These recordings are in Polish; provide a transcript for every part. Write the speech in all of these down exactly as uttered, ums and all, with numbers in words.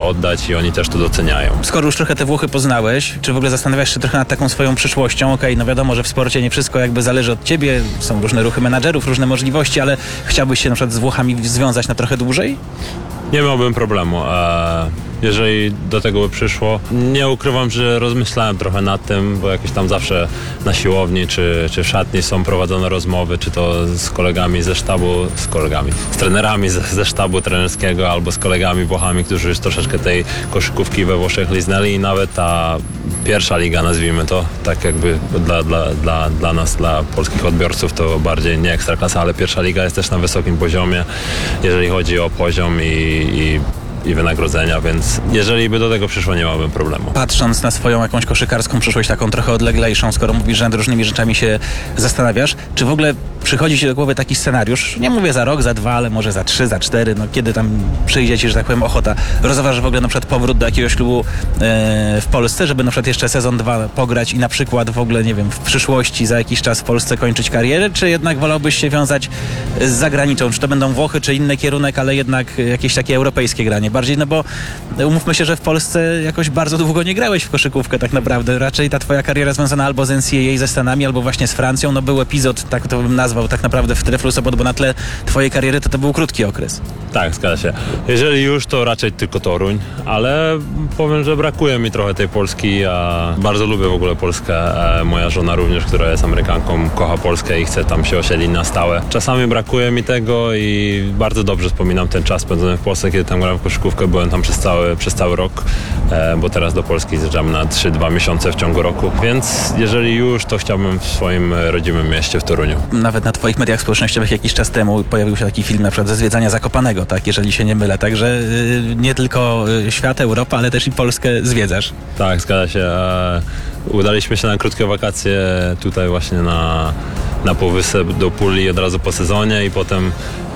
oddać i oni też to doceniają. Skoro już trochę te Włochy poznałeś, czy w ogóle zastanawiasz się trochę nad taką swoją przyszłością? Okej, no wiadomo, że w sporcie nie wszystko jakby zależy od ciebie, są różne ruchy menadżerów, różne możliwości, ale chciałbyś się na przykład z Włochami związać na trochę dłużej? Nie miałbym problemu, e, jeżeli do tego by przyszło. Nie ukrywam, że rozmyślałem trochę nad tym, bo jakieś tam zawsze na siłowni czy, czy w szatni są prowadzone rozmowy, czy to z kolegami ze sztabu, z kolegami, z trenerami ze, ze sztabu trenerskiego albo z kolegami Włochami, którzy już troszeczkę tej koszykówki we Włoszech liznęli i nawet ta pierwsza liga, nazwijmy to, tak jakby dla, dla, dla, dla nas, dla polskich odbiorców to bardziej nie ekstraklasa, ale pierwsza liga jest też na wysokim poziomie, jeżeli chodzi o poziom i i, i wynagrodzenia, więc jeżeli by do tego przyszło, nie miałbym problemu. Patrząc na swoją jakąś koszykarską przyszłość, taką trochę odleglejszą, skoro mówisz, że nad różnymi rzeczami się zastanawiasz, czy w ogóle przychodzi ci do głowy taki scenariusz, nie mówię za rok, za dwa, ale może za trzy, za cztery, no kiedy tam przyjdzie ci, że tak powiem, ochota, rozważasz w ogóle na przykład powrót do jakiegoś klubu e, w Polsce, żeby na przykład jeszcze sezon dwa pograć i na przykład w ogóle, nie wiem, w przyszłości za jakiś czas w Polsce kończyć karierę, czy jednak wolałbyś się wiązać z zagranicą, czy to będą Włochy, czy inny kierunek, ale jednak jakieś takie europejskie granie bardziej, no bo umówmy się, że w Polsce jakoś bardzo długo nie grałeś w koszykówkę tak naprawdę, raczej ta twoja kariera związana albo z N C A A ze Stanami, albo właśnie z Francją, no był epizod, tak to bym nazwał tak naprawdę w Treflu Sopot, bo na tle twojej kariery to to był krótki okres. Tak, zgadza się. Jeżeli już, to raczej tylko Toruń, ale powiem, że brakuje mi trochę tej Polski. Ja bardzo lubię w ogóle Polskę. Moja żona również, która jest Amerykanką, kocha Polskę i chce tam się osiedlić na stałe. Czasami brakuje mi tego i bardzo dobrze wspominam ten czas spędzony w Polsce, kiedy tam grałem w koszykówkę. Byłem tam przez cały, przez cały rok, bo teraz do Polski zjeżdżam na trzy dwa miesiące w ciągu roku. Więc jeżeli już, to chciałbym w swoim rodzimym mieście w Toruniu. Nawet na twoich mediach społecznościowych jakiś czas temu pojawił się taki film na przykład ze zwiedzania Zakopanego, tak, jeżeli się nie mylę, także yy, nie tylko świat, Europa, ale też i Polskę zwiedzasz. Tak, zgadza się. E, udaliśmy się na krótkie wakacje tutaj właśnie na, na Półwysep do Puli od razu po sezonie i potem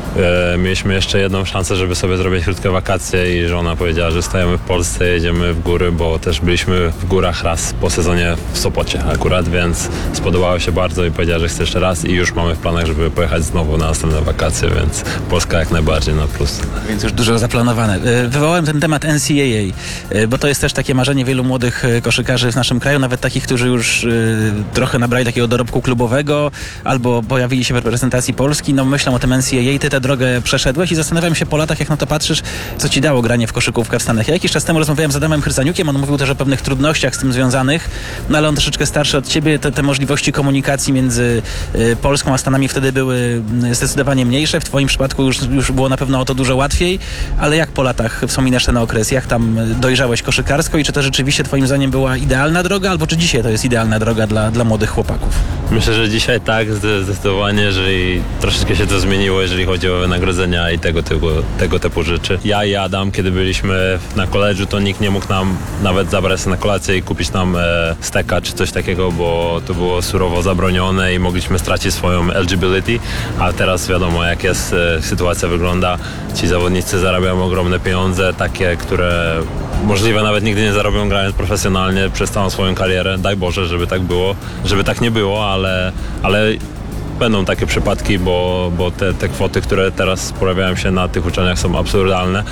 E, mieliśmy jeszcze jedną szansę, żeby sobie zrobić krótkie wakacje i żona powiedziała, że stajemy w Polsce, jedziemy w góry, bo też byliśmy w górach raz po sezonie w Sopocie akurat, więc spodobało się bardzo i powiedziała, że chce jeszcze raz i już mamy w planach, żeby pojechać znowu na następne wakacje, więc Polska jak najbardziej na plus. Więc już dużo zaplanowane. Wywołałem ten temat N C A A, bo to jest też takie marzenie wielu młodych koszykarzy w naszym kraju, nawet takich, którzy już trochę nabrali takiego dorobku klubowego albo pojawili się w reprezentacji Polski, no myślą o tym N C A A, ty tę drogę przeszedłeś i zastanawiam się po latach, jak na to patrzysz, co ci dało granie w koszykówkę w Stanach. Ja jakiś czas temu rozmawiałem z Adamem Chryzaniukiem, on mówił też o pewnych trudnościach z tym związanych, no ale on troszeczkę starszy od ciebie, te, te możliwości komunikacji między y, Polską a Stanami wtedy były zdecydowanie mniejsze, w twoim przypadku już, już było na pewno o to dużo łatwiej, ale jak po latach wspominasz ten okres, jak tam dojrzałeś koszykarsko i czy to rzeczywiście twoim zdaniem była idealna droga, albo czy dzisiaj to jest idealna droga dla, dla młodych chłopaków? Myślę, że dzisiaj tak, zdecydowanie, że troszeczkę się to zmieniło, jeżeli chodzi o wynagrodzenia i tego typu, tego typu rzeczy. Ja i Adam, kiedy byliśmy na koledżu, to nikt nie mógł nam nawet zabrać na kolację i kupić nam e, steka czy coś takiego, bo to było surowo zabronione i mogliśmy stracić swoją eligibility, a teraz wiadomo, jak jest e, sytuacja wygląda. Ci zawodnicy zarabiają ogromne pieniądze, takie, które możliwe nawet nigdy nie zarobią grając profesjonalnie przez całą swoją karierę. Daj Boże, żeby tak było, żeby tak nie było, ale, ale będą takie przypadki, bo, bo te, te kwoty, które teraz pojawiają się na tych uczelniach, są absurdalne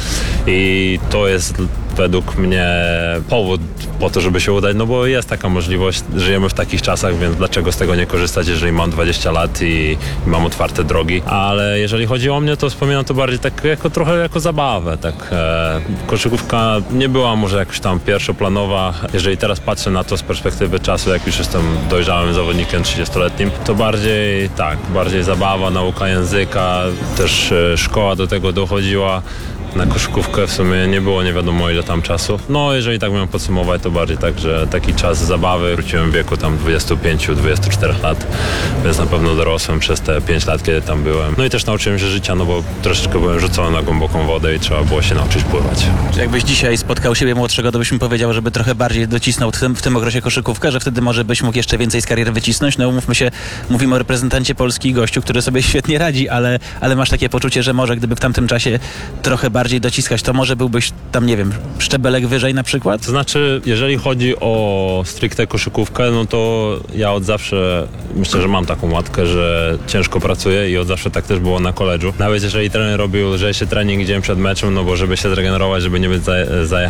i to jest według mnie powód po to, żeby się udać, no bo jest taka możliwość, żyjemy w takich czasach, więc dlaczego z tego nie korzystać, jeżeli mam dwadzieścia lat i, i mam otwarte drogi, ale jeżeli chodzi o mnie, to wspominam to bardziej tak jako trochę jako zabawę, tak e, koszykówka nie była może jakoś tam pierwszoplanowa, jeżeli teraz patrzę na to z perspektywy czasu, jak już jestem dojrzałym zawodnikiem trzydziestoletnim, to bardziej tak, bardziej zabawa, nauka języka, też e, szkoła do tego dochodziła. Na koszykówkę w sumie nie było nie wiadomo ile tam czasu. No jeżeli tak miałem podsumować, to bardziej tak, że taki czas zabawy. Wróciłem w wieku tam dwudziestu pięciu do dwudziestu czterech lat, więc na pewno dorosłem przez te pięć lat, kiedy tam byłem. No i też nauczyłem się życia, no bo troszeczkę byłem rzucony na głęboką wodę i trzeba było się nauczyć pływać. Czy jakbyś dzisiaj spotkał siebie młodszego, to byś mi powiedział, żeby trochę bardziej docisnął w tym, w tym okresie koszykówkę, że wtedy może byś mógł jeszcze więcej z kariery wycisnąć? No umówmy się, mówimy o reprezentancie Polski i gościu, który sobie świetnie radzi, ale, ale masz takie poczucie, że może gdyby w tamtym czasie trochę bardziej dociskać, to może byłbyś tam, nie wiem, szczebelek wyżej na przykład? To znaczy, jeżeli chodzi o stricte koszykówkę, no to ja od zawsze, myślę, że mam taką łatkę, że ciężko pracuję i od zawsze tak też było na koledżu. Nawet jeżeli trener robił lżejszy trening dzień przed meczem, no bo żeby się zregenerować, żeby nie być zaje-